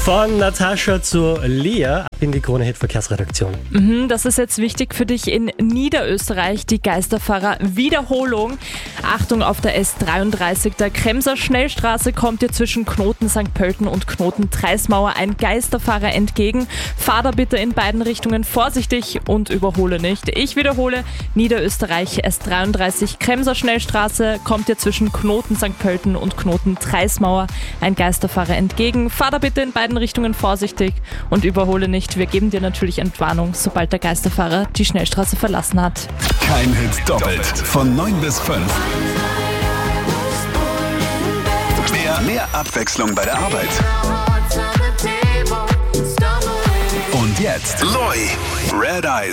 Von Natascha zu Lia in die Krone-Hit-Verkehrsredaktion. Das ist jetzt wichtig für dich in Niederösterreich, die Geisterfahrer-Wiederholung. Achtung auf der S33, der Kremser Schnellstraße kommt dir zwischen Knoten St. Pölten und Knoten Treismauer ein Geisterfahrer entgegen. Fahr da bitte in beiden Richtungen vorsichtig und überhole nicht. Ich wiederhole, Niederösterreich S33, Kremser Schnellstraße kommt dir zwischen Knoten St. Pölten und Knoten Treismauer ein Geisterfahrer entgegen. Fahr da bitte in beiden Richtungen vorsichtig und überhole nicht. Wir geben dir natürlich Entwarnung, sobald der Geisterfahrer die Schnellstraße verlassen hat. Kein Hit doppelt. Von 9 bis 5. Mehr Abwechslung bei der Arbeit. Und jetzt Loi, Red Eyes.